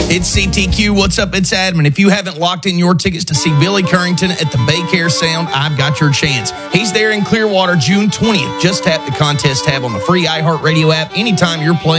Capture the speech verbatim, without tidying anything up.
It's C T Q. What's up? It's Adam. If you haven't locked in your tickets to see Billy Currington at the Baycare Sound, I've got your chance. He's there in Clearwater June twentieth. Just tap the contest tab on the free iHeartRadio app anytime you're playing.